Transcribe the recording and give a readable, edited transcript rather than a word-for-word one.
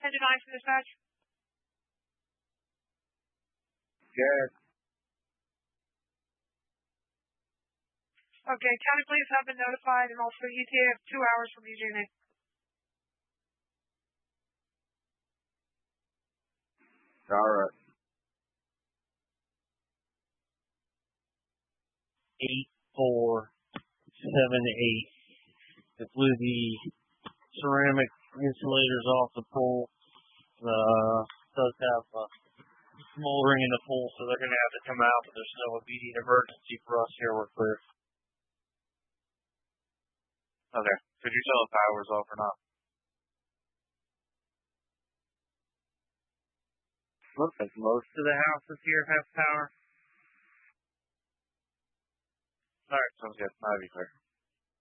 10-9 for dispatch. Yes. Okay, county police have been notified, and also ETA of 2 hours from BJ&A. All right. 8478. It blew the ceramic insulators off the pool. Does have smoldering in the pool, so they're going to have to come out, but there's no immediate emergency for us here. We're clear. Okay. Could you tell if power's off or not? Looks like most of the houses here have power. All right, sounds good. That'd be clear.